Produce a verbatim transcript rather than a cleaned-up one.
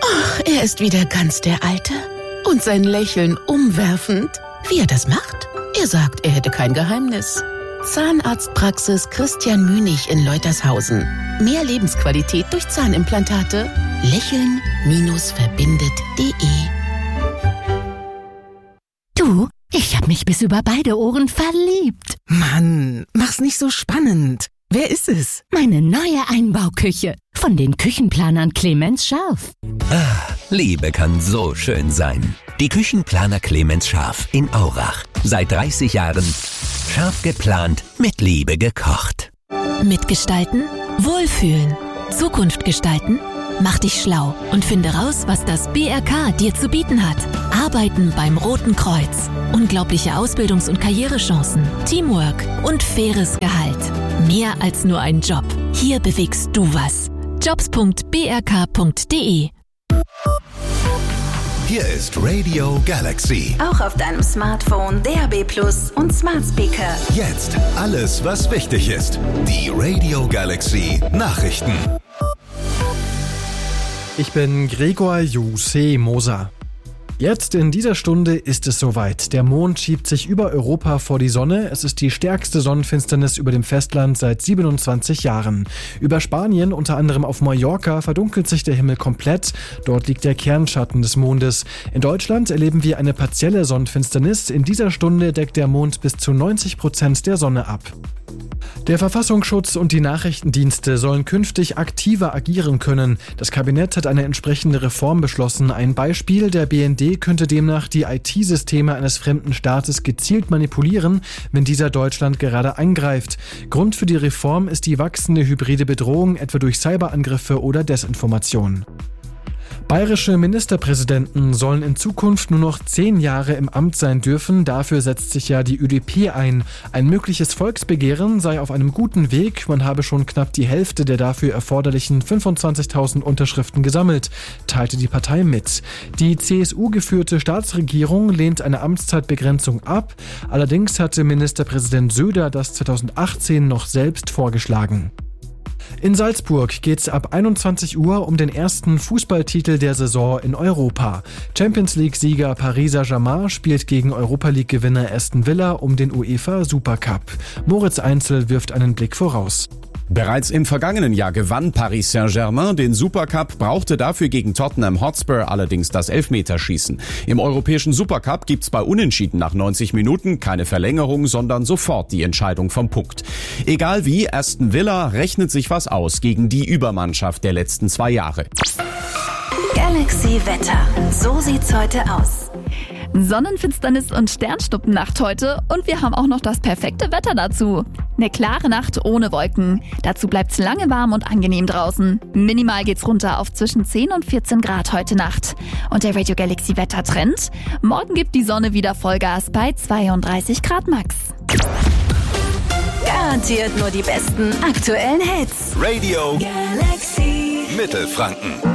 Ach, er ist wieder ganz der Alte. Und sein Lächeln umwerfend. Wie er das macht? Er sagt, er hätte kein Geheimnis. Zahnarztpraxis Christian Münig in Leutershausen. Mehr Lebensqualität durch Zahnimplantate. Lächeln verbindet punkt de. Du, ich hab mich bis über beide Ohren verliebt. Mann, mach's nicht so spannend. Wer ist es? Meine neue Einbauküche. Von den Küchenplanern Clemens Scharf. Ah, Liebe kann so schön sein. Die Küchenplaner Clemens Scharf in Aurach. Seit dreißig Jahren scharf geplant, mit Liebe gekocht. Mitgestalten, wohlfühlen, Zukunft gestalten. Mach dich schlau und finde raus, was das B R K dir zu bieten hat. Arbeiten beim Roten Kreuz. Unglaubliche Ausbildungs- und Karrierechancen, Teamwork und faires Gehalt. Mehr als nur ein Job. Hier bewegst du was. jobs punkt b r k punkt de. Hier ist Radio Galaxy. Auch auf deinem Smartphone, D A B Plus und Smart Speaker. Jetzt alles, was wichtig ist. Die Radio Galaxy Nachrichten. Ich bin Gregor Juse Moser. Jetzt in dieser Stunde ist es soweit. Der Mond schiebt sich über Europa vor die Sonne. Es ist die stärkste Sonnenfinsternis über dem Festland seit siebenundzwanzig Jahren. Über Spanien, unter anderem auf Mallorca, verdunkelt sich der Himmel komplett. Dort liegt der Kernschatten des Mondes. In Deutschland erleben wir eine partielle Sonnenfinsternis. In dieser Stunde deckt der Mond bis zu neunzig Prozent der Sonne ab. Der Verfassungsschutz und die Nachrichtendienste sollen künftig aktiver agieren können. Das Kabinett hat eine entsprechende Reform beschlossen. Ein Beispiel: Der B N D könnte demnach die I T-Systeme eines fremden Staates gezielt manipulieren, wenn dieser Deutschland gerade angreift. Grund für die Reform ist die wachsende hybride Bedrohung, etwa durch Cyberangriffe oder Desinformation. Bayerische Ministerpräsidenten sollen in Zukunft nur noch zehn Jahre im Amt sein dürfen. Dafür setzt sich ja die Ö D P ein. Ein mögliches Volksbegehren sei auf einem guten Weg. Man habe schon knapp die Hälfte der dafür erforderlichen fünfundzwanzigtausend Unterschriften gesammelt, teilte die Partei mit. Die C S U-geführte Staatsregierung lehnt eine Amtszeitbegrenzung ab. Allerdings hatte Ministerpräsident Söder das zweitausendachtzehn noch selbst vorgeschlagen. In Salzburg geht's ab einundzwanzig Uhr um den ersten Fußballtitel der Saison in Europa. Champions League-Sieger Paris Saint-Germain spielt gegen Europa-League-Gewinner Aston Villa um den UEFA Supercup. Moritz Einzel wirft einen Blick voraus. Bereits im vergangenen Jahr gewann Paris Saint-Germain den Supercup, brauchte dafür gegen Tottenham Hotspur allerdings das Elfmeterschießen. Im europäischen Supercup gibt's bei Unentschieden nach neunzig Minuten keine Verlängerung, sondern sofort die Entscheidung vom Punkt. Egal wie, Aston Villa rechnet sich was aus gegen die Übermannschaft der letzten zwei Jahre. Galaxy Wetter. So sieht's heute aus. Sonnenfinsternis und Sternschnuppennacht heute und wir haben auch noch das perfekte Wetter dazu. Eine klare Nacht ohne Wolken. Dazu bleibt's lange warm und angenehm draußen. Minimal geht's runter auf zwischen zehn und vierzehn Grad heute Nacht. Und der Radio Galaxy Wettertrend? Morgen gibt die Sonne wieder Vollgas bei zweiunddreißig Grad max. Garantiert nur die besten aktuellen Hits. Radio Galaxy Mittelfranken.